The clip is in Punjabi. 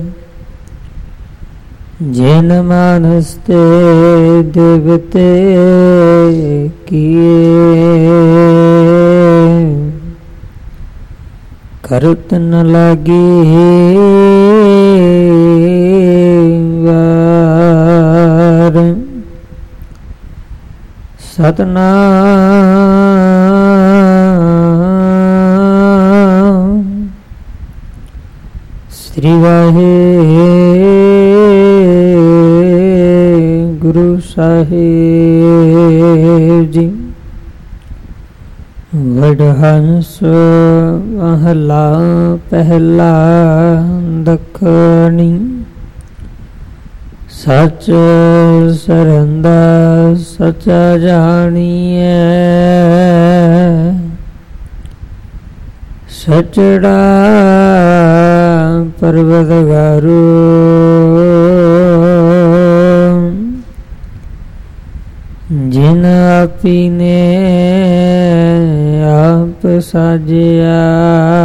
ਜਿਨ ਮਾਨਸ ਤੇ ਦੇਵਤੇ ਕੀਏ, ਕਰਤ ਨ ਲਾਗੀ ਵਾਰ। ਸਤਿਨਾਮ ਸ੍ਰੀ ਵਾਹਿਗੁਰੂ ਸਾਹਿਬ ਜੀ। ਵਡਹੰਸ ਮਹਲਾ ਪਹਿਲਾ ਦੱਖਣੀ। ਸਚ ਸਰੰਦਾ ਸਚਾ ਜਾਣੀਐ, ਸਚੜਾ ਪਰਵਤਗਾਰੂ। ਜਿਨ ਆਪੀਨੇ ਆਪ ਸਾਜਿਆ,